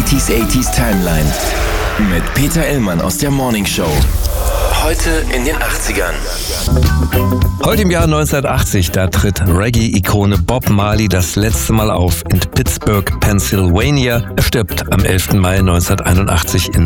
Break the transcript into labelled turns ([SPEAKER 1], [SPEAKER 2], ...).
[SPEAKER 1] 80s Timeline mit Peter Illmann aus der Morning Show. Heute in den 80ern.
[SPEAKER 2] Heute im Jahr 1980, da tritt Reggae-Ikone Bob Marley das letzte Mal auf in Pittsburgh, Pennsylvania. Er stirbt am 11. Mai 1981 in